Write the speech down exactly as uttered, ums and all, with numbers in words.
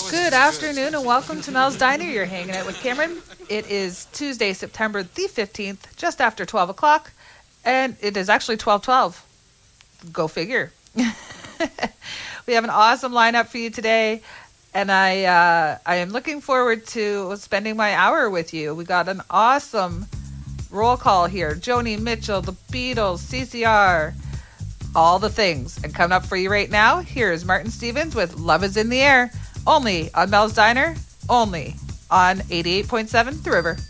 Good afternoon and welcome to Mel's Diner. You're hanging out with Cameron. It is Tuesday, September the fifteenth, just after twelve o'clock, and it is actually twelve twelve. Go figure. We have an awesome lineup for you today, and I uh, I am looking forward to spending my hour with you. We got an awesome roll call here. Joni Mitchell, the Beatles, C C R, all the things. And coming up for you right now, here's Martin Stevens with Love is in the Air. Only on Mel's Diner, only on eighty-eight point seven The River.